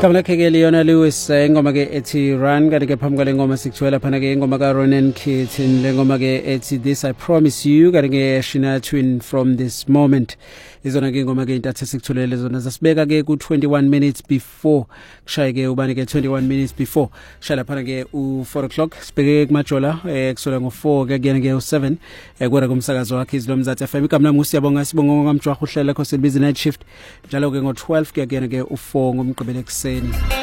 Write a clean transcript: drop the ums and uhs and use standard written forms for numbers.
Igama lakhe ke Leona Lewis ingoma ke ethi Run kanti ke phambi kwale ngoma sikuthuela phana ke ingoma ka Ronan Keating le ngoma ke ethi This I Promise You kanti ke Shina Twin From This Moment izona ke ingoma ke intathe sikuthulele zona zasibeka ke ku 21 minutes before kushaye ke ubani ke 21 minutes before shala phana ke u 4 o'clock sibheke kumajola kusula ngo 4 ke kuyena ke u 7 kwera kumsakazo wakhe izilomzatsi FM igama nami usiyabonga sibonga ngamjwa uhlela khosel busy night shift njalo ke ngo 12 ke kuyena ke u 4 ngomgqibelo ekseni